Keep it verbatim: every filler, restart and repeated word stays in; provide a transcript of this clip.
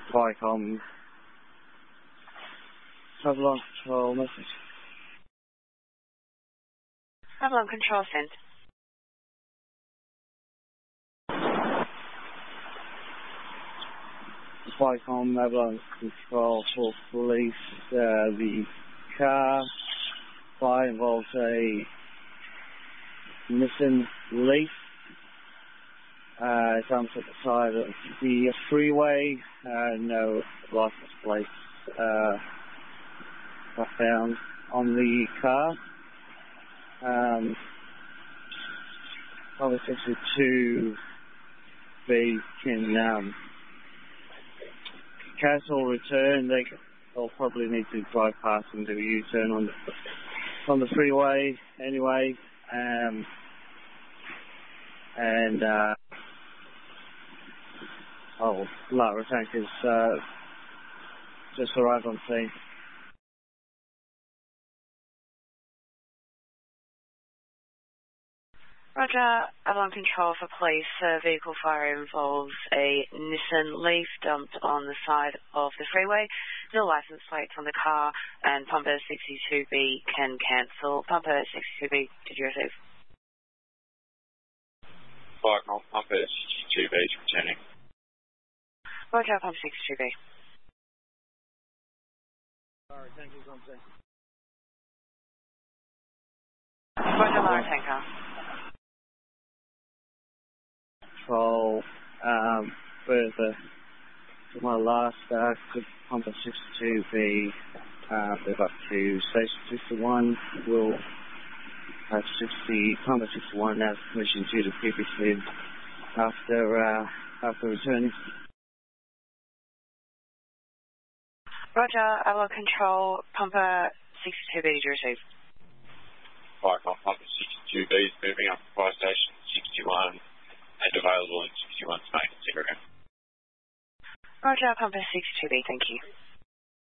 Viacom. Avalon Control message. Avalon Control sent. Viacom, Avalon Control for police. Uh, the car fire involves a Nissan Leaf. Uh, it's on the side of the freeway. Uh, no license plates uh, are found on the car. Um, obviously, two B can um, cancel return. They, they'll probably need to drive past and do a U-turn on the, on the freeway anyway. Um, and uh, oh, Lara Tank has uh, just arrived on scene. Roger, Avalon Control for police. Uh, vehicle fire involves a Nissan Leaf dumped on the side of the freeway. No license plates on the car, and Pumper sixty-two B can cancel. Pumper sixty-two B, did you receive? Viacom, Pumper sixty-two B is returning. Roger, Pumper sixty-two B. Sorry, thank you, Thompson. Roger, Lara Tanker. Control, um, further to my last, uh, could Pumper sixty-two B, uh, move up to Station sixty-one. We'll have sixty, Pumper sixty-one now permission due to previously after, uh, after returning. Roger, Avalon Control, Pumper sixty-two B, did you receive? Viacom, Pumper sixty-two B is moving up to fire station sixty-one and available in sixty-one's main zero. Roger, Pumper sixty-two B, thank you.